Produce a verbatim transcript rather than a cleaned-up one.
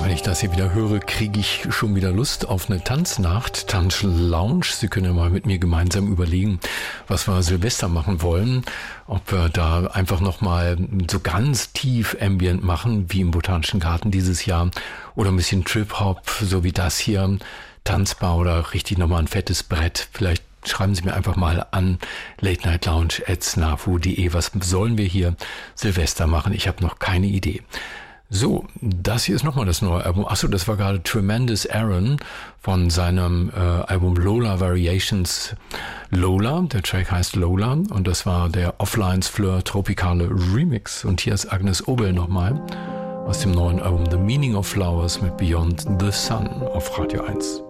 Wenn ich das hier wieder höre, kriege ich schon wieder Lust auf eine Tanznacht, Tanzlounge. Sie können ja mal mit mir gemeinsam überlegen, was wir Silvester machen wollen. Ob wir da einfach nochmal so ganz tief Ambient machen, wie im Botanischen Garten dieses Jahr. Oder ein bisschen Trip-Hop, so wie das hier, tanzbar oder richtig nochmal ein fettes Brett. Vielleicht schreiben Sie mir einfach mal an late night lounge at snafu punkt de. Was sollen wir hier Silvester machen? Ich habe noch keine Idee. So, das hier ist nochmal das neue Album. Achso, das war gerade Tremendous Aaron von seinem äh, Album Lola Variations. Lola, der Track heißt Lola und das war der Offlines Fleur Tropicale Remix. Und hier ist Agnes Obel nochmal aus dem neuen Album The Meaning of Flowers mit Beyond the Sun auf Radio eins.